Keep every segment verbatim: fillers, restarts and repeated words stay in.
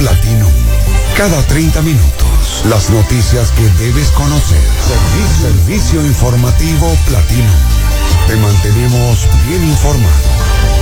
Platinum. Cada treinta minutos, las noticias que debes conocer. Servicio, servicio informativo Platinum. Te mantenemos bien informado.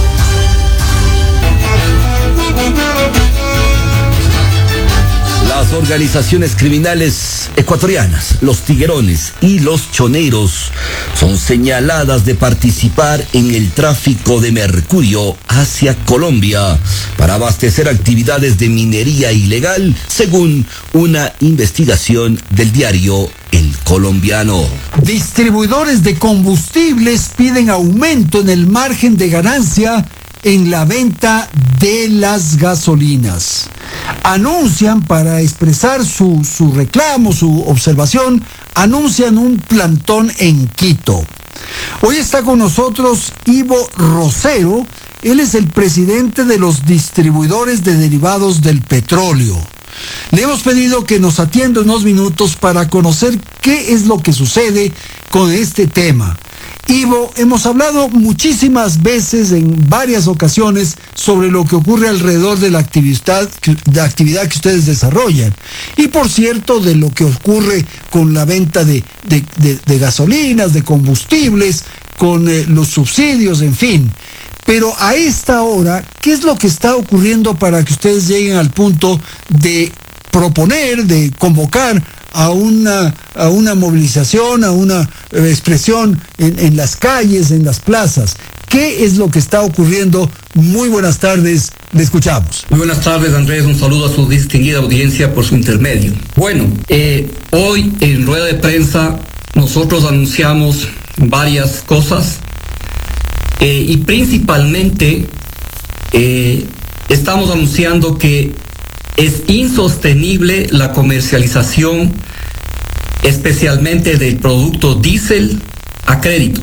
Las organizaciones criminales ecuatorianas, los tiguerones y los choneros, son señaladas de participar en el tráfico de mercurio hacia Colombia para abastecer actividades de minería ilegal, según una investigación del diario El Colombiano. Distribuidores de combustibles piden aumento en el margen de ganancia en la venta de las gasolinas. Anuncian, para expresar su, su reclamo, su observación, anuncian un plantón en Quito. Hoy está con nosotros Ivo Rosero. Él es el presidente de los distribuidores de derivados del petróleo. Le hemos pedido que nos atienda unos minutos para conocer qué es lo que sucede con este tema. Ivo, hemos hablado muchísimas veces, en varias ocasiones, sobre lo que ocurre alrededor de la actividad, de actividad que ustedes desarrollan. Y por cierto, de lo que ocurre con la venta de, de, de, de gasolinas, de combustibles, con eh, los subsidios, en fin. Pero a esta hora, ¿qué es lo que está ocurriendo para que ustedes lleguen al punto de proponer, de convocar a una, a una movilización, a una eh, expresión en, en las calles, en las plazas? ¿Qué es lo que está ocurriendo? Muy buenas tardes, le escuchamos. Muy buenas tardes, Andrés, un saludo a su distinguida audiencia por su intermedio. Bueno, eh, hoy en rueda de prensa nosotros anunciamos varias cosas eh, y principalmente eh, estamos anunciando que es insostenible la comercialización, especialmente del producto diésel a crédito.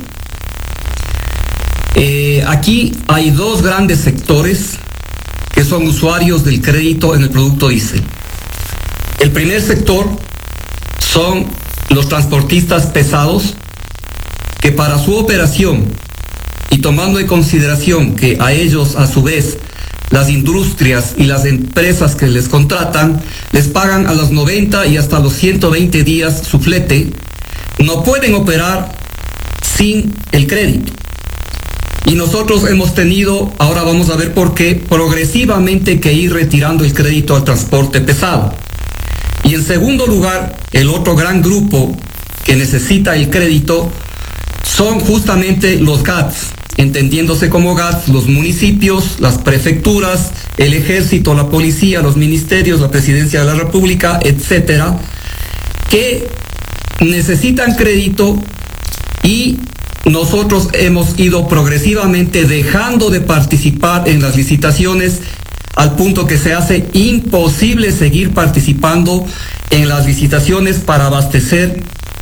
Eh, aquí hay dos grandes sectores que son usuarios del crédito en el producto diésel. El primer sector son los transportistas pesados, que para su operación, y tomando en consideración que a ellos a su vez las industrias y las empresas que les contratan les pagan a los noventa y hasta los ciento veinte días su flete, no pueden operar sin el crédito. Y nosotros hemos tenido, ahora vamos a ver por qué, progresivamente que ir retirando el crédito al transporte pesado. Y en segundo lugar, el otro gran grupo que necesita el crédito son justamente los G A T S, entendiéndose como G A T S los municipios, las prefecturas, el ejército, la policía, los ministerios, la presidencia de la República, etcétera, que necesitan crédito, y nosotros hemos ido progresivamente dejando de participar en las licitaciones al punto que se hace imposible seguir participando en las licitaciones para abastecer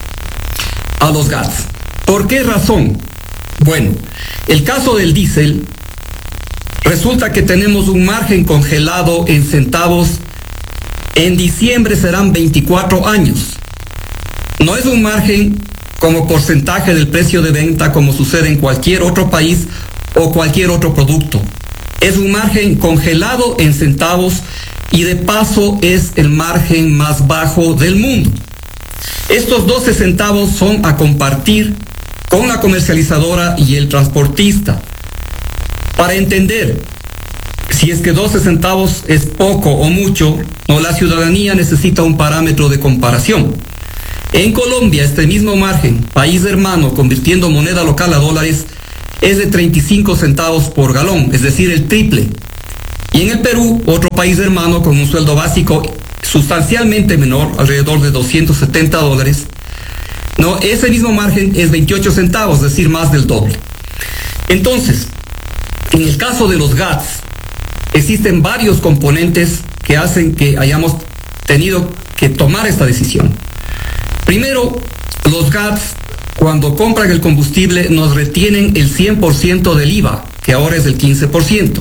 a los G A T S. ¿Por qué razón? Bueno, el caso del diésel, resulta que tenemos un margen congelado en centavos. En diciembre serán veinticuatro años. No es un margen como porcentaje del precio de venta como sucede en cualquier otro país o cualquier otro producto. Es un margen congelado en centavos y de paso es el margen más bajo del mundo. Estos doce centavos son a compartir con la comercializadora y el transportista. Para entender si es que doce centavos es poco o mucho, no, la ciudadanía necesita un parámetro de comparación. En Colombia, este mismo margen, país hermano, convirtiendo moneda local a dólares, es de treinta y cinco centavos por galón, es decir, el triple. Y en el Perú, otro país hermano con un sueldo básico sustancialmente menor, alrededor de doscientos setenta dólares, no, ese mismo margen es veintiocho centavos, es decir, más del doble. Entonces, en el caso de los G A T S, existen varios componentes que hacen que hayamos tenido que tomar esta decisión. Primero, los G A T S, cuando compran el combustible, nos retienen el cien por ciento del I V A, que ahora es el quince por ciento.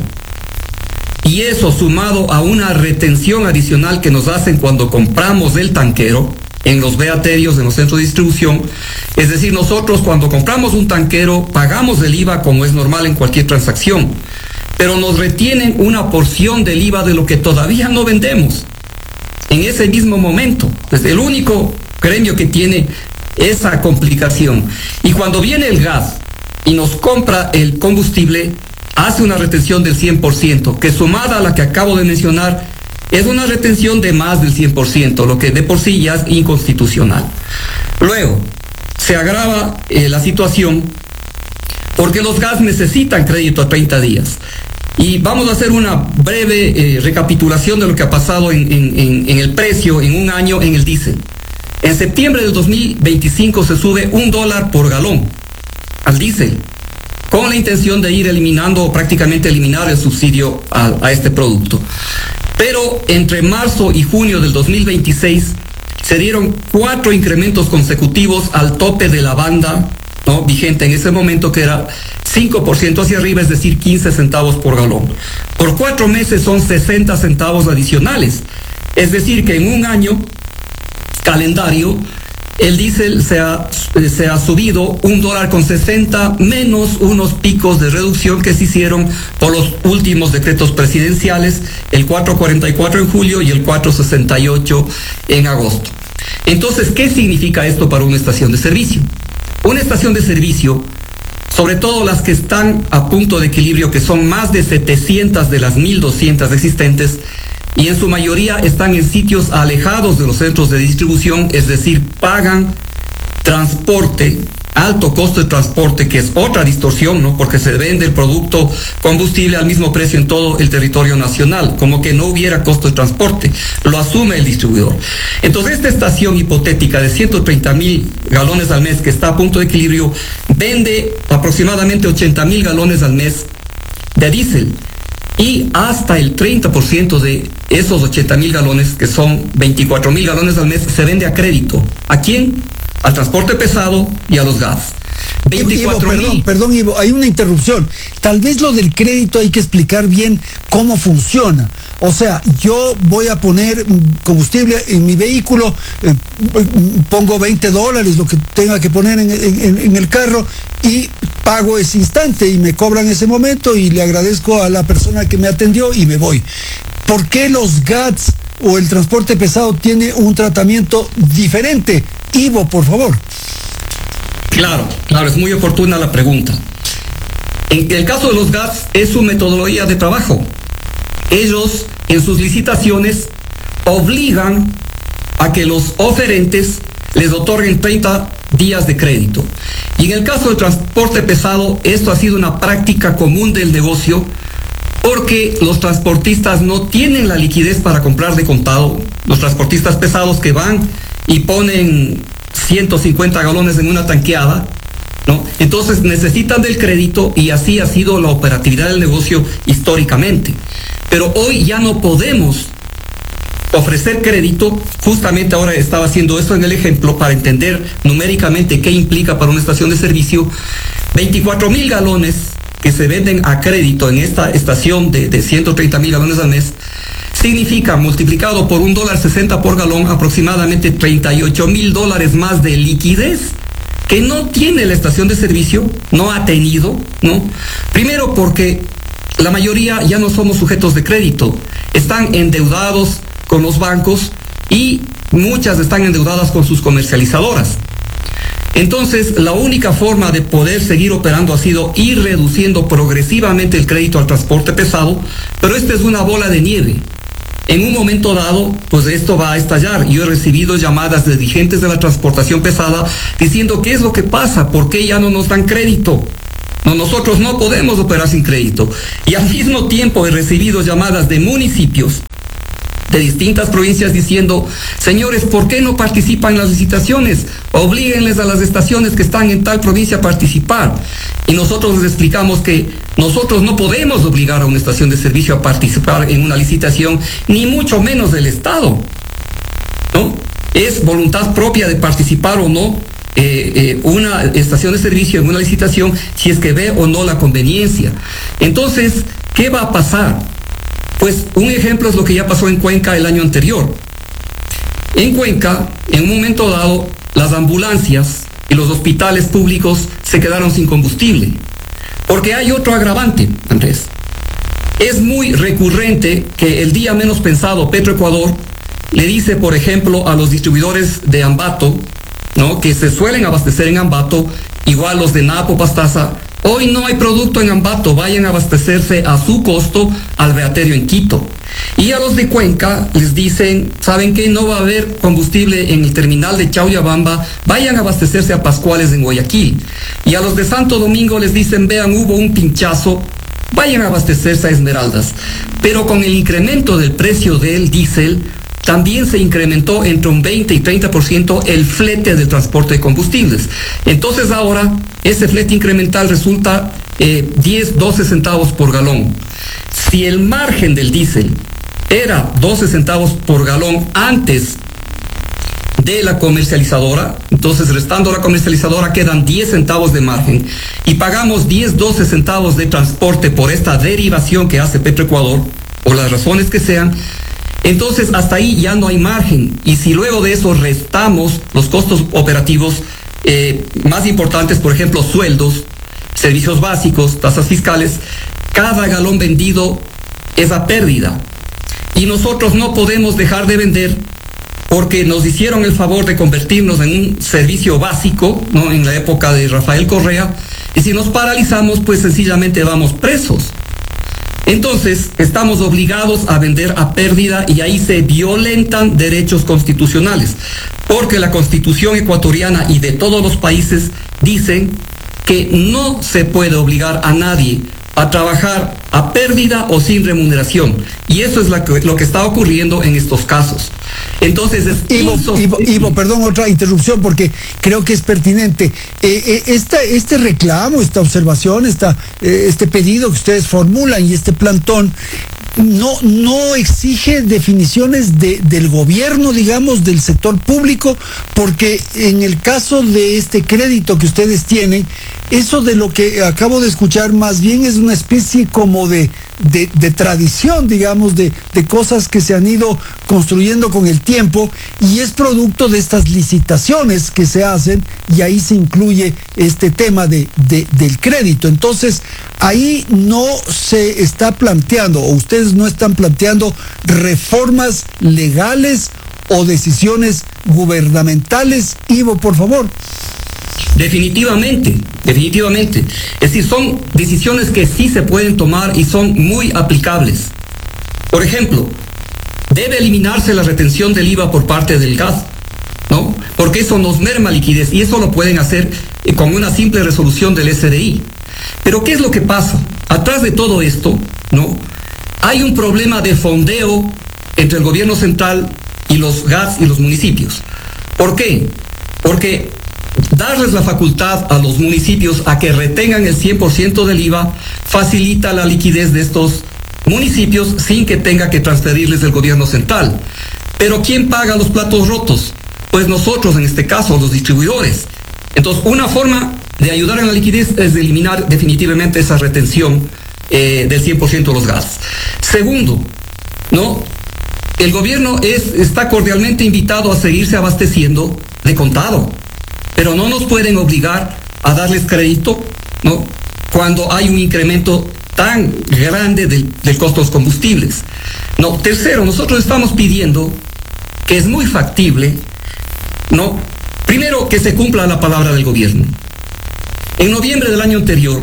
Y eso, sumado a una retención adicional que nos hacen cuando compramos el tanquero en los beaterios, en los centros de distribución, es decir, nosotros cuando compramos un tanquero pagamos el I V A como es normal en cualquier transacción, pero nos retienen una porción del I V A de lo que todavía no vendemos en ese mismo momento. Es el único gremio que tiene esa complicación. Y cuando viene el gas y nos compra el combustible, hace una retención del cien por ciento, que sumada a la que acabo de mencionar, es una retención de más del cien por ciento, lo que de por sí ya es inconstitucional. Luego, se agrava eh, la situación porque los gas necesitan crédito a treinta días. Y vamos a hacer una breve eh, recapitulación de lo que ha pasado en, en, en, en el precio en un año en el diésel. En septiembre del dos mil veinticinco se sube un dólar por galón al diésel, con la intención de ir eliminando o prácticamente eliminar el subsidio a, a este producto. Pero entre marzo y junio del dos mil veintiséis se dieron cuatro incrementos consecutivos al tope de la banda, ¿no?, vigente en ese momento, que era cinco por ciento hacia arriba, es decir, quince centavos por galón. Por cuatro meses son sesenta centavos adicionales. Es decir, que en un año calendario el diésel se ha, se ha subido un dólar con sesenta, menos unos picos de reducción que se hicieron por los últimos decretos presidenciales, el cuatrocientos cuarenta y cuatro en julio y el cuatrocientos sesenta y ocho en agosto. Entonces, ¿qué significa esto para una estación de servicio? Una estación de servicio, sobre todo las que están a punto de equilibrio, que son más de setecientas de las mil doscientas existentes, y en su mayoría están en sitios alejados de los centros de distribución, es decir, pagan transporte, alto costo de transporte, que es otra distorsión, ¿no?, porque se vende el producto combustible al mismo precio en todo el territorio nacional, como que no hubiera costo de transporte, lo asume el distribuidor. Entonces, esta estación hipotética de ciento treinta mil galones al mes, que está a punto de equilibrio, vende aproximadamente ochenta mil galones al mes de diésel, y hasta el treinta por ciento de esos ochenta mil galones, que son veinticuatro mil galones al mes, se vende a crédito. ¿A quién? Al transporte pesado y a los gas. veinticuatro mil. Perdón, perdón, Ivo, hay una interrupción. Tal vez lo del crédito hay que explicar bien cómo funciona. O sea, yo voy a poner combustible en mi vehículo, eh, pongo veinte dólares, lo que tenga que poner en, en, en el carro, y pago ese instante y me cobran ese momento y le agradezco a la persona que me atendió y me voy. ¿Por qué los gas o el transporte pesado tiene un tratamiento diferente? Ivo, por favor. Claro, claro, es muy oportuna la pregunta. En el caso de los gas es su metodología de trabajo. Ellos en sus licitaciones obligan a que los oferentes les otorguen treinta días de crédito. Y en el caso del transporte pesado, esto ha sido una práctica común del negocio, porque los transportistas no tienen la liquidez para comprar de contado. Los transportistas pesados que van y ponen ciento cincuenta galones en una tanqueada, ¿no? Entonces necesitan del crédito, y así ha sido la operatividad del negocio históricamente. Pero hoy ya no podemos ofrecer crédito. Justamente ahora estaba haciendo esto en el ejemplo para entender numéricamente qué implica para una estación de servicio. veinticuatro mil galones que se venden a crédito en esta estación de, de ciento treinta mil galones al mes, significa, multiplicado por un dólar sesenta por galón, aproximadamente treinta y ocho mil dólares más de liquidez que no tiene la estación de servicio, no ha tenido, ¿no? Primero porque la mayoría ya no somos sujetos de crédito, están endeudados con los bancos y muchas están endeudadas con sus comercializadoras. Entonces, la única forma de poder seguir operando ha sido ir reduciendo progresivamente el crédito al transporte pesado, pero esta es una bola de nieve. En un momento dado, pues esto va a estallar. Yo he recibido llamadas de dirigentes de la transportación pesada diciendo qué es lo que pasa, por qué ya no nos dan crédito. No, nosotros no podemos operar sin crédito. Y al mismo tiempo he recibido llamadas de municipios de distintas provincias diciendo, señores, ¿por qué no participan en las licitaciones? Oblíguenles a las estaciones que están en tal provincia a participar. Y nosotros les explicamos que nosotros no podemos obligar a una estación de servicio a participar en una licitación, ni mucho menos del Estado, ¿no? Es voluntad propia de participar o no eh, eh, una estación de servicio en una licitación, si es que ve o no la conveniencia. Entonces, ¿qué va a pasar? Pues un ejemplo es lo que ya pasó en Cuenca el año anterior. En Cuenca, en un momento dado, las ambulancias y los hospitales públicos se quedaron sin combustible. Porque hay otro agravante, Andrés. Es muy recurrente que el día menos pensado Petroecuador le dice, por ejemplo, a los distribuidores de Ambato, ¿no?, que se suelen abastecer en Ambato, igual los de Napo, Pastaza, hoy no hay producto en Ambato, vayan a abastecerse a su costo al Beaterio en Quito. Y a los de Cuenca les dicen, ¿saben qué? No va a haber combustible en el terminal de Chauyabamba, vayan a abastecerse a Pascuales en Guayaquil. Y a los de Santo Domingo les dicen, vean, hubo un pinchazo, vayan a abastecerse a Esmeraldas. Pero con el incremento del precio del diésel, también se incrementó entre un veinte y treinta por ciento el flete del transporte de combustibles. Entonces ahora ese flete incremental resulta eh, diez, doce centavos por galón. Si el margen del diésel era doce centavos por galón antes de la comercializadora, entonces restando la comercializadora quedan diez centavos de margen y pagamos diez, doce centavos de transporte por esta derivación que hace Petroecuador, por las razones que sean. Entonces hasta ahí ya no hay margen, y si luego de eso restamos los costos operativos eh, más importantes, por ejemplo sueldos, servicios básicos, tasas fiscales, cada galón vendido es a pérdida, y nosotros no podemos dejar de vender porque nos hicieron el favor de convertirnos en un servicio básico, ¿no?, en la época de Rafael Correa, y si nos paralizamos pues sencillamente vamos presos. Entonces, estamos obligados a vender a pérdida y ahí se violentan derechos constitucionales, porque la Constitución ecuatoriana y de todos los países dicen que no se puede obligar a nadie a trabajar a pérdida o sin remuneración. Y eso es la que, lo que está ocurriendo en estos casos. Entonces es Ivo, Ivo, Ivo, perdón, otra interrupción porque creo que es pertinente. Eh, eh, esta, este reclamo, esta observación, esta, eh, este pedido que ustedes formulan y este plantón no, no exige definiciones de, del gobierno, digamos, del sector público, porque en el caso de este crédito que ustedes tienen, eso de lo que acabo de escuchar más bien es una especie como de, de, de tradición, digamos, de, de cosas que se han ido construyendo con el tiempo, y es producto de estas licitaciones que se hacen, y ahí se incluye este tema de, de, del crédito. Entonces, ahí no se está planteando, o ustedes no están planteando reformas legales o decisiones gubernamentales. Ivo, por favor. Definitivamente, definitivamente. Es decir, son decisiones que sí se pueden tomar y son muy aplicables. Por ejemplo, debe eliminarse la retención del I V A por parte del gas, ¿no? Porque eso nos merma liquidez, y eso lo pueden hacer eh, con una simple resolución del S D I. Pero ¿qué es lo que pasa? Atrás de todo esto, ¿no?, hay un problema de fondeo entre el gobierno central y los gas y los municipios. ¿Por qué? Porque darles la facultad a los municipios a que retengan el cien por ciento del I V A facilita la liquidez de estos municipios sin que tenga que transferirles el gobierno central. Pero ¿quién paga los platos rotos? Pues nosotros, en este caso, los distribuidores. Entonces, una forma de ayudar en la liquidez es de eliminar definitivamente esa retención eh, del cien por ciento de los gastos. Segundo, ¿no?, el gobierno es, está cordialmente invitado a seguirse abasteciendo de contado, pero no nos pueden obligar a darles crédito, ¿no?, cuando hay un incremento tan grande del, del costo de los combustibles. No, tercero, nosotros estamos pidiendo que es muy factible, ¿no?, primero, que se cumpla la palabra del gobierno. En noviembre del año anterior,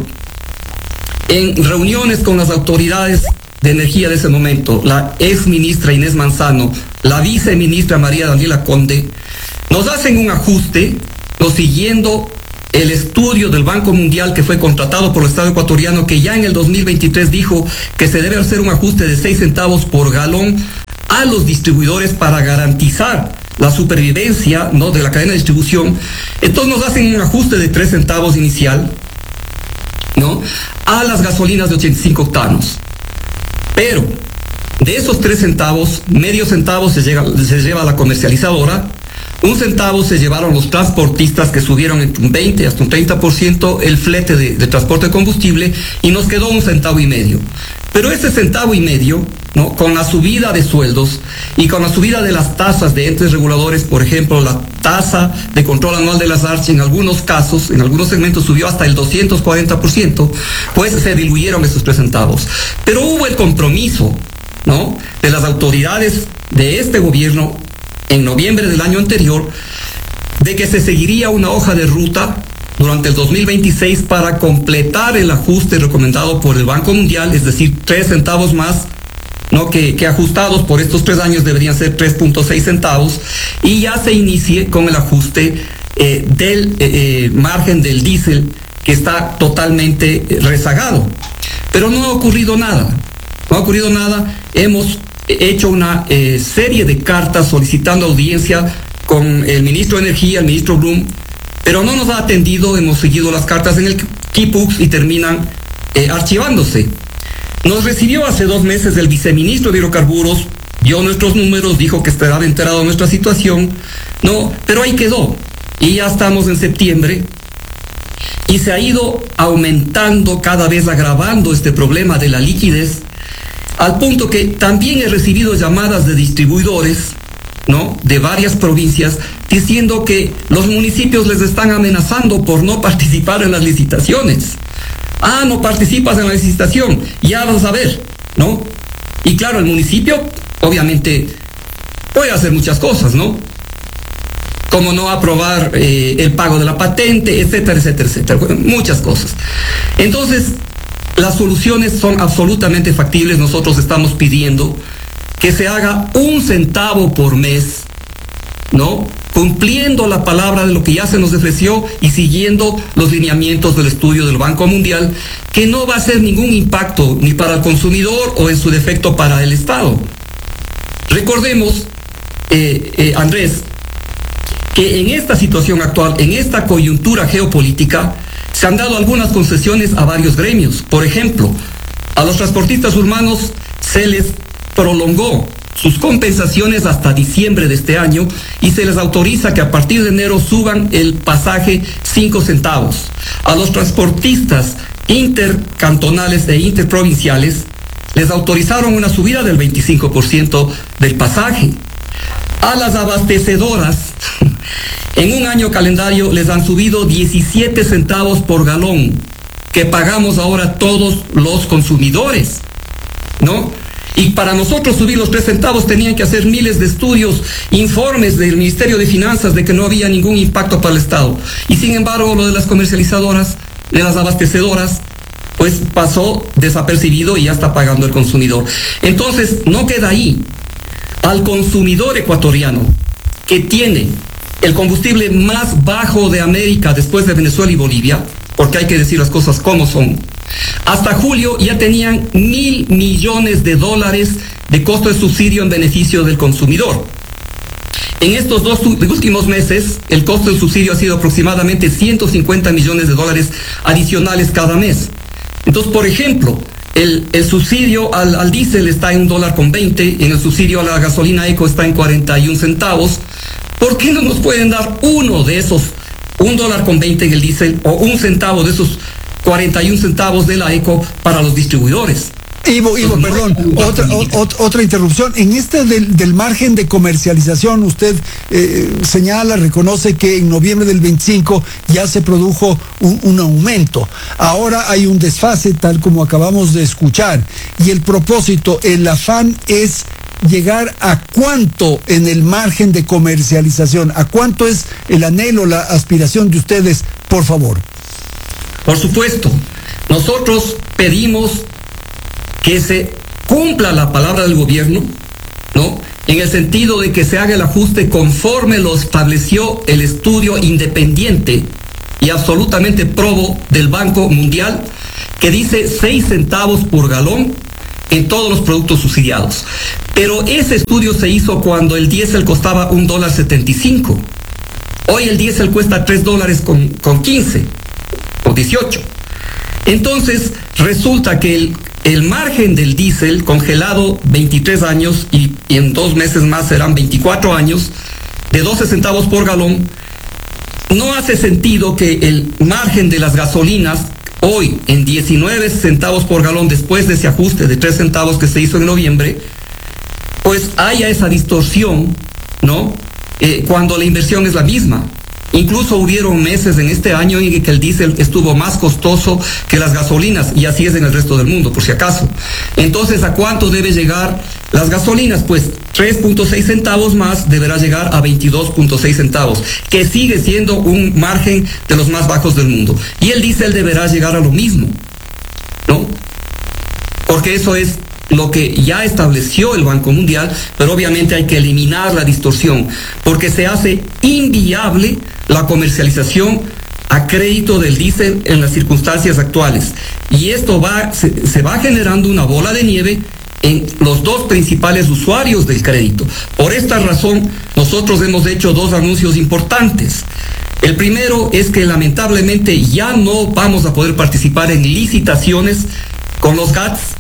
en reuniones con las autoridades de energía de ese momento, la ex ministra Inés Manzano, la viceministra María Daniela Conde, nos hacen un ajuste, no siguiendo el estudio del Banco Mundial que fue contratado por el Estado ecuatoriano, que ya en el dos mil veintitrés dijo que se debe hacer un ajuste de seis centavos por galón a los distribuidores para garantizar la supervivencia, ¿no?, de la cadena de distribución. Entonces nos hacen un ajuste de tres centavos inicial, ¿no?, a las gasolinas de ochenta y cinco octanos. Pero de esos tres centavos, medio centavo se, llega, se lleva a la comercializadora, un centavo se llevaron los transportistas, que subieron entre un veinte hasta un treinta por ciento el flete de, de transporte de combustible, y nos quedó un centavo y medio. Pero ese centavo y medio, ¿no?, con la subida de sueldos y con la subida de las tasas de entes reguladores, por ejemplo, la tasa de control anual de las ARCH en algunos casos, en algunos segmentos subió hasta el doscientos cuarenta por ciento, pues se diluyeron esos tres centavos. Pero hubo el compromiso, ¿no?, de las autoridades de este gobierno en noviembre del año anterior de que se seguiría una hoja de ruta durante el dos mil veintiséis para completar el ajuste recomendado por el Banco Mundial, es decir, tres centavos más, ¿no?, que, que ajustados por estos tres años deberían ser tres punto seis centavos, y ya se inicie con el ajuste eh, del eh, eh, margen del diésel, que está totalmente rezagado. Pero no ha ocurrido nada, no ha ocurrido nada. Hemos hecho una eh, serie de cartas solicitando audiencia con el ministro de Energía, el ministro Blum, pero no nos ha atendido. Hemos seguido las cartas en el Kipux y terminan eh, archivándose. Nos recibió hace dos meses el viceministro de Hidrocarburos, vio nuestros números, dijo que estará enterado de nuestra situación, no, pero ahí quedó. Y ya estamos en septiembre y se ha ido aumentando, cada vez agravando este problema de la liquidez, al punto que también he recibido llamadas de distribuidores, ¿no?, de varias provincias, diciendo que los municipios les están amenazando por no participar en las licitaciones. Ah, no participas en la licitación, ya vas a ver, ¿no? Y claro, el municipio obviamente puede hacer muchas cosas, ¿no? Como no aprobar eh, el pago de la patente, etcétera, etcétera, etcétera, muchas cosas. Entonces, las soluciones son absolutamente factibles. Nosotros estamos pidiendo que se haga un centavo por mes, ¿no?, cumpliendo la palabra de lo que ya se nos ofreció y siguiendo los lineamientos del estudio del Banco Mundial, que no va a hacer ningún impacto ni para el consumidor o en su defecto para el Estado. Recordemos, eh, eh, Andrés, que en esta situación actual, en esta coyuntura geopolítica, se han dado algunas concesiones a varios gremios. Por ejemplo, a los transportistas urbanos se les prolongó sus compensaciones hasta diciembre de este año y se les autoriza que a partir de enero suban el pasaje cinco centavos. A los transportistas intercantonales e interprovinciales les autorizaron una subida del veinticinco por ciento del pasaje. A las abastecedoras en un año calendario les han subido diecisiete centavos por galón, que pagamos ahora todos los consumidores, ¿no? Y para nosotros subir los tres centavos tenían que hacer miles de estudios, informes del Ministerio de Finanzas de que no había ningún impacto para el Estado. Y sin embargo, lo de las comercializadoras, de las abastecedoras, pues pasó desapercibido y ya está pagando el consumidor. Entonces, no queda ahí. Al consumidor ecuatoriano, que tiene el combustible más bajo de América después de Venezuela y Bolivia, porque hay que decir las cosas como son, hasta julio ya tenían mil millones de dólares de costo de subsidio en beneficio del consumidor. En estos dos últimos meses, el costo del subsidio ha sido aproximadamente ciento cincuenta millones de dólares adicionales cada mes. Entonces, por ejemplo, el, el subsidio al, al diésel está en un dólar con veinte, en el subsidio a la gasolina eco está en cuarenta y un centavos. ¿Por qué no nos pueden dar uno de esos, un dólar con veinte en el diésel, o un centavo de esos cuarenta y un centavos de la eco para los distribuidores? Ivo, Ivo, perdón, otra, o, otra interrupción. En este del, del margen de comercialización, usted eh, señala, reconoce que en noviembre del veinticinco ya se produjo un, un aumento. Ahora hay un desfase, tal como acabamos de escuchar. Y el propósito, el afán es llegar a cuánto en el margen de comercialización, a cuánto es el anhelo, la aspiración de ustedes, por favor. Por supuesto, nosotros pedimos que se cumpla la palabra del gobierno, ¿no?, en el sentido de que se haga el ajuste conforme lo estableció el estudio independiente y absolutamente probo del Banco Mundial, que dice seis centavos por galón en todos los productos subsidiados. Pero ese estudio se hizo cuando el diésel costaba un dólar setenta y cinco. Hoy el diésel cuesta tres dólares con, con quince o dieciocho. Entonces resulta que el El margen del diésel congelado veintitrés años y, y en dos meses más serán veinticuatro años, de doce centavos por galón, no hace sentido que el margen de las gasolinas hoy en diecinueve centavos por galón después de ese ajuste de tres centavos que se hizo en noviembre, pues haya esa distorsión, ¿no? Eh, cuando la inversión es la misma. Incluso hubieron meses en este año en que el diésel estuvo más costoso que las gasolinas, y así es en el resto del mundo, por si acaso. Entonces, ¿a cuánto debe llegar las gasolinas? Pues tres punto seis centavos más deberá llegar a veintidós punto seis centavos, que sigue siendo un margen de los más bajos del mundo. Y el diésel deberá llegar a lo mismo, ¿no? Porque eso es lo que ya estableció el Banco Mundial, pero obviamente hay que eliminar la distorsión, porque se hace inviable la comercialización a crédito del diésel en las circunstancias actuales. Y esto va, se, se va generando una bola de nieve en los dos principales usuarios del crédito. Por esta razón, nosotros hemos hecho dos anuncios importantes. El primero es que lamentablemente ya no vamos a poder participar en licitaciones con los G A Ts,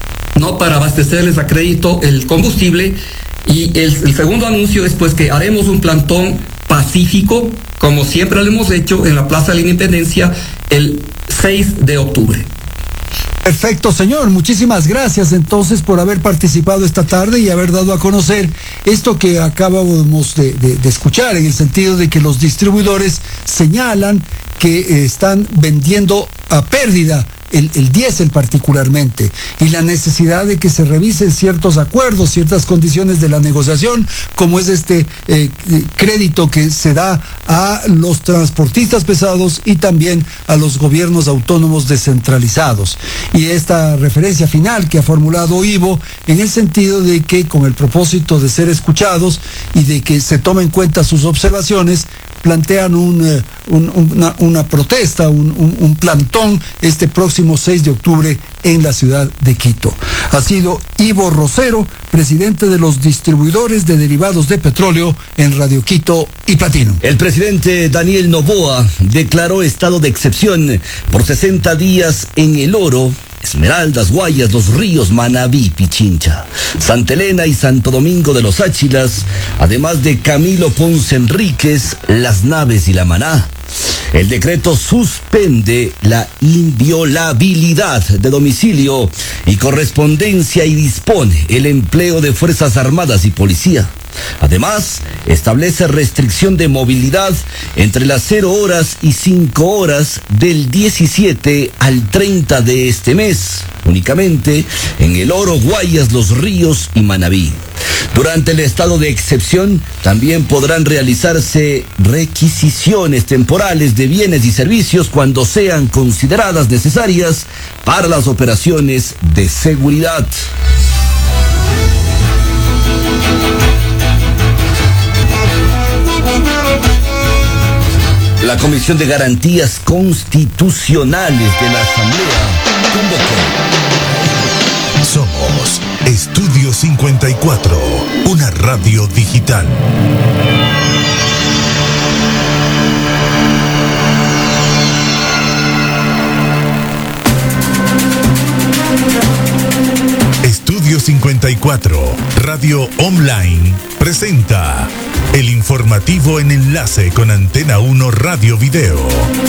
no para abastecerles a crédito el combustible. Y el, el segundo anuncio es pues que haremos un plantón pacífico, como siempre lo hemos hecho, en la Plaza de la Independencia el seis de octubre. Perfecto, señor. Muchísimas gracias entonces por haber participado esta tarde y haber dado a conocer esto que acabamos de, de, de escuchar, en el sentido de que los distribuidores señalan que eh, están vendiendo a pérdida El, el diésel particularmente, y la necesidad de que se revisen ciertos acuerdos, ciertas condiciones de la negociación, como es este eh, crédito que se da a los transportistas pesados y también a los gobiernos autónomos descentralizados. Y esta referencia final que ha formulado Ivo, en el sentido de que con el propósito de ser escuchados y de que se tomen en cuenta sus observaciones, plantean un, un, una, una protesta, un, un, un plantón este próximo seis de octubre en la ciudad de Quito. Ha sido Ivo Rosero, presidente de los distribuidores de derivados de petróleo en Radio Quito y Platino. El presidente Daniel Noboa declaró estado de excepción por sesenta días en El Oro, Esmeraldas, Guayas, Los Ríos, Manabí, Pichincha, Santa Elena y Santo Domingo de los Áchilas, además de Camilo Ponce Enríquez, Las Naves y La Maná. El decreto suspende la inviolabilidad de domicilio y correspondencia y dispone el empleo de Fuerzas Armadas y Policía. Además, establece restricción de movilidad entre las cero horas y cinco horas del diecisiete al treinta de este mes, únicamente en El Oro, Guayas, Los Ríos y Manabí. Durante el estado de excepción, también podrán realizarse requisiciones temporales de bienes y servicios cuando sean consideradas necesarias para las operaciones de seguridad. La Comisión de Garantías Constitucionales de la Asamblea convocó. Somos Estudio cincuenta y cuatro, una radio digital. Estudio cincuenta y cuatro, Radio Online, presenta el informativo en enlace con Antena uno Radio Video.